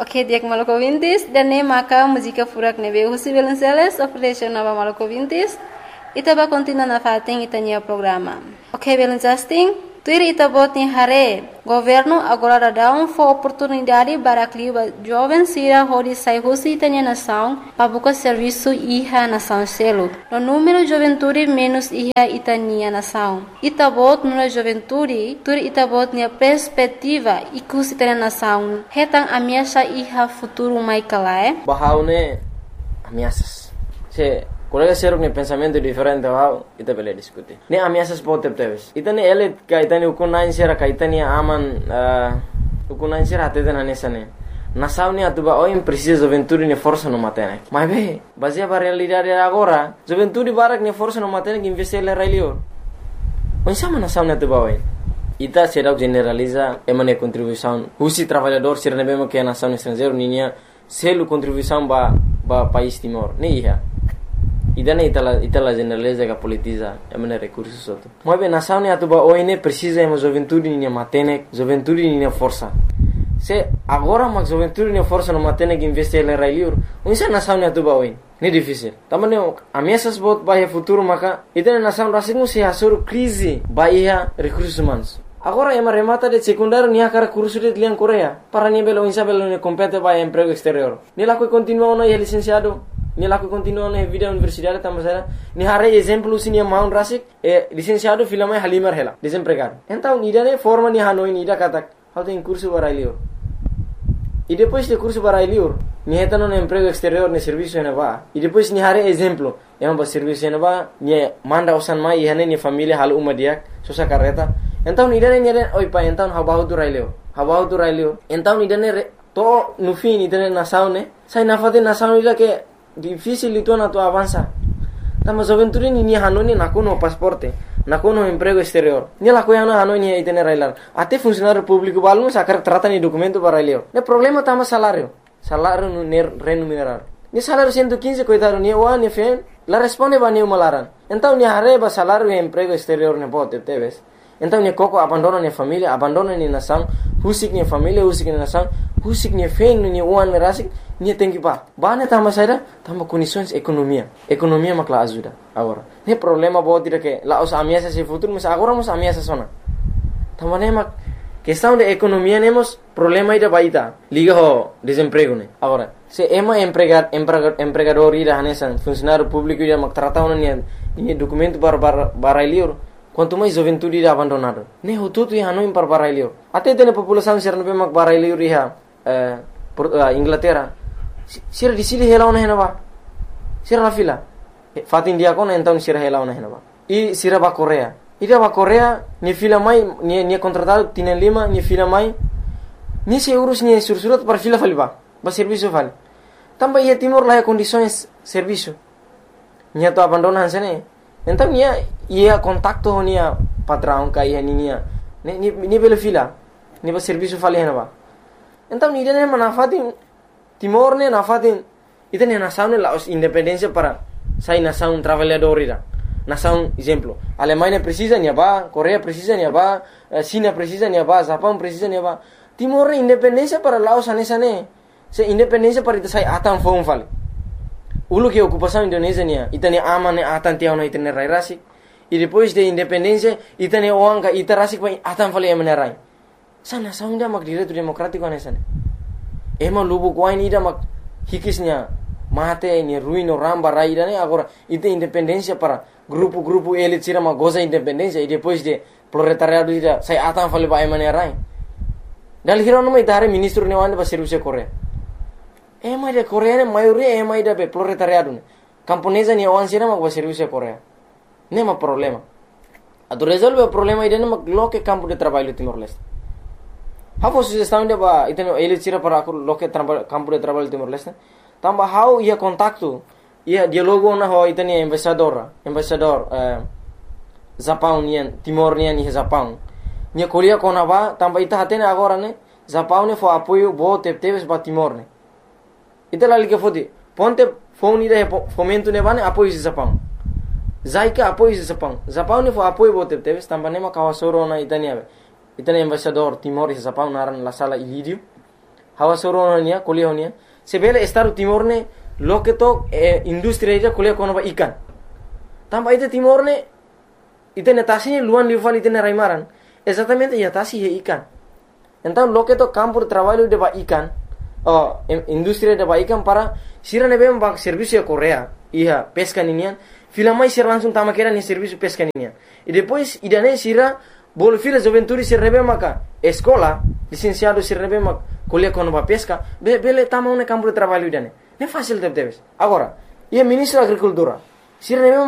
Oke, diak Maluku Vintis dan ne maka música furak nebe husi Velenceles operation nova Maluku Vintis. Ita ba continua na fating itanya programa. Oke, Velencasting, tuir ita bot ni hare. Governo agora dá for oportunidade para que os jovens sira hori sai husi itanya nação para buscar serviço iha nação selo. No número juventude menos iha itania nação. Ita bot no juventude, tuir ita bot ni perspectiva ikus itanya nação. Hetang ameaça iha futuro mai kalae. Bahaune ameaças. Se colega ser um pensamento diferente wow ita bele discutir ne ameaças pode ter ita ne ele kaitani ukunain sera kaitani aman ukunain sera até na nessa ne nação ne atuba oi precisa juventude ne força no matene mas be baseia para realidade agora juventude barak ne força no matene que investir le railio onde sama nação ne atuba oi ita será generaliza emane contribuição husi trabalhador ser ne bemo que a nação estrangeiro ninha selo contribuição ba país Timor ne ia idane itala generaliza que politiza emane recursos outro mas bem nação ne atuba oi ne precisa emo juventude ne matene juventude ne força se agora mas juventude ne força no matene que investir le railio onde nação ne atuba oi ne difícil tamane ameaças bot bahia futuro maka itane nação rasingu se asur crise bahia recursos humanos agora ema remata de secundário nia cara curso de lian Coreia para ni belo insabelo ne compete bahia emprego exterior ni la continua no licenciado ni la continua na vida universidade tamasera ni hare exemplo sinia maun rasik licenciado filama halimar hela desempregado então nidane forma ni hanoi nida katak how tem curso barailio e depois de curso barailio ni hetano no emprego exterior ne serviço ne va e depois ni hare exemplo ema ba serviço ne va ni manda usan mai hane ni família hal uma dia sosa carreta então nidane oi pa então habahu tu railio então nidane to no fim nidane nação ne sai na fade nação ila que difícil itu na tu avança tama juventude ni hanoni nakuno pasporte nakuno emprego exterior ni la coyana hanoni itene railar até funcionário público balmo sacar trata ni documento para railio ne problema tama salário no remunerar ni salário 115 coitado ni o ni fen la responde ba ni malaran então ni hareba salário e emprego exterior ne bote teves então ni coco abandona ni família abandona ni nação husik ni família husik ni nação husik ni fen ni uan rasik ni tem que bane tama saída tama condições economia makla ajuda agora ne problema pode ter que lá os ameaças se futuro mas agora os ameaças sona tama ne mak questão de economia nemos problema ida baita liga ho desemprego ne agora se ema empregador ida hanesan funcionário público ida mak trata ona ni documento para liur quanto mais juventude ida abandonado ne ho tudo ia no para barailio até tem população ser no mak barailio ria Inglaterra sira di sini hela ona henaba sira na fila fatin dia kona então sira hela ona henaba e sira ba Coreia ida ba Coreia ni fila mai ni contratado tienen lima ni fila mai ni se urus ni sursurat para fila faliba ba serviço fali tamba ia Timor lá condições serviço ni to abandonan sene então ia contacto honia patrão kai hania ni bela fila ni ba serviço fali henaba então ni dene manafatin Timor ne nafatin itane nação ne la independência para sai nação trabalhador ira nação exemplo Alemanha precisa ni ba Coreia precisa ni ba China precisa ni ba Japão precisa ni ba Timor ne independência para Laos anesa ne se independência para ita sai atan fon fale ulu que ocupação Indonésia ne itane ama ne atan tiao no itane rai rasik e depois de independência itane oanga ita rasik pa atan fale emane rai sa nação inda mak direito democrático anesa ne ema lubu kuai ni da mak hikisnya mate ni ruino ramba raida ne agora ite independência para grupo elit sira ma goza independência e depois de proletariado ida sai atan fale ba emane rai dal hirono mai tare ministro ne wande ba serviço Coreia ema de Coreia ne maioria ema ida be proletariado ne camponesa ni wan sira ma ba serviço Coreia ne ma problema ado resolve o problema ida ne ma loke campo de trabalho Timor-Leste How sugestão de ba iteno ele tira para aku loke campo de trabalho Timor-Leste tamba how ia contacto ia dialogo na ho itani embaixador Japão nian Timor nian ni Japão nia Coreia kona ba tamba ita hatene agora ne Japão ne fo apoio bo teves ba Timor ne ita lali ke fodi ponte phone ida fomento ne ba ne apoio Japão zaika apoio Japão ne fo apoio bo teves tamba ne ma kawasoro na itani ave itane embaixador Timor e Japão naran la sala ilidio hawa soronia kuliah honia sebele Estado Timor ne loketo industri aja kuliah kono ba ikan tambah itu Timor ne itu netasinya luan lival itu raimaran exatamente ya tasi he ikan então loketo campo de trabalho de ba ikan industri de ba ikan para sira ne bem bak serviço Korea iya pesca ninian filamai sira langsung tama kira ni serviço pesca ninian e depois idane sira bol fila joventuri sira bem maka escola licenciado sira bem mak kuliah kono ba pesca bele tama un campo de trabalho idane ne fácil deve agora ia ministro da agricultura sira ne